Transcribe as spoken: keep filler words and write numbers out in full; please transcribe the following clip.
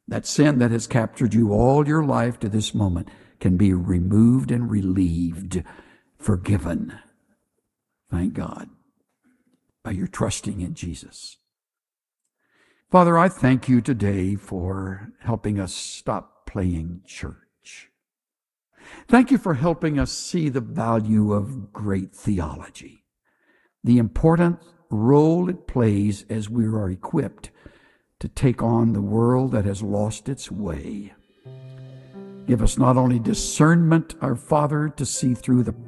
That sin that has captured you all your life to this moment can be removed and relieved, forgiven. Thank God, by your trusting in Jesus. Father, I thank you today for helping us stop playing church. Thank you for helping us see the value of great theology, the important role it plays as we are equipped to take on the world that has lost its way. Give us not only discernment, our Father, to see through the